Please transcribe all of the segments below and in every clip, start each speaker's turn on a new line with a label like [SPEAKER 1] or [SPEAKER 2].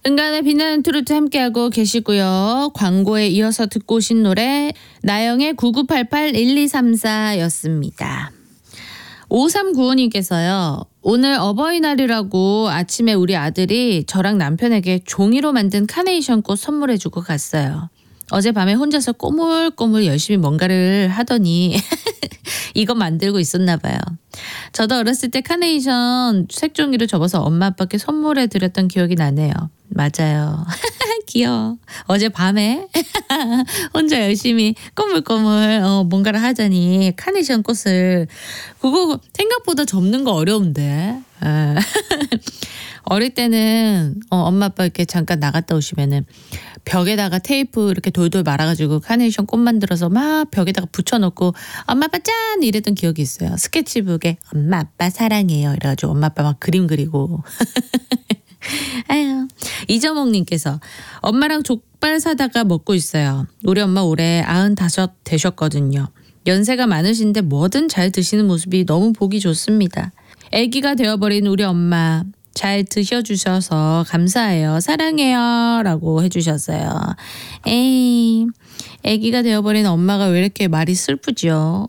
[SPEAKER 1] 은간의 빛나는 트로트 함께하고 계시고요. 광고에 이어서 듣고 오신 노래 나영의 9988-1234였습니다. 5395님께서요. 오늘 어버이날이라고 아침에 우리 아들이 저랑 남편에게 종이로 만든 카네이션 꽃 선물해주고 갔어요. 어젯밤에 혼자서 꼬물꼬물 열심히 뭔가를 하더니 이거 만들고 있었나 봐요. 저도 어렸을 때 카네이션 색종이로 접어서 엄마 아빠께 선물해 드렸던 기억이 나네요. 맞아요. 귀여워. 어젯밤에 혼자 열심히 꼬물꼬물 뭔가를 하더니 카네이션 꽃을 그거 생각보다 접는 거 어려운데. 어릴 때는 엄마 아빠 이렇게 잠깐 나갔다 오시면은 벽에다가 테이프 이렇게 돌돌 말아가지고 카네이션 꽃 만들어서 막 벽에다가 붙여놓고 엄마 아빠 짠 이랬던 기억이 있어요. 스케치북에 엄마 아빠 사랑해요 이래가지고 엄마 아빠 막 그림 그리고. 아유. 이정옥님께서 엄마랑 족발 사다가 먹고 있어요. 우리 엄마 올해 95 되셨거든요. 연세가 많으신데 뭐든 잘 드시는 모습이 너무 보기 좋습니다. 아기가 되어버린 우리 엄마 잘 드셔주셔서 감사해요. 사랑해요 라고 해주셨어요. 에이, 아기가 되어버린 엄마가 왜 이렇게 말이 슬프죠.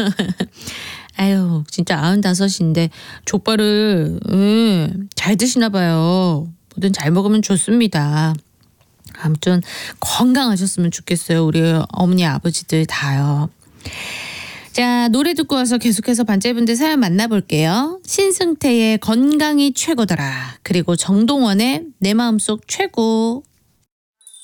[SPEAKER 1] 아유 진짜 95인데 족발을 잘 드시나 봐요. 뭐든 잘 먹으면 좋습니다. 아무튼 건강하셨으면 좋겠어요. 우리 어머니 아버지들 다요. 자, 노래 듣고 와서 계속해서 반짝이분들 사연 만나볼게요. 신승태의 건강이 최고더라. 그리고 정동원의 내 마음속 최고.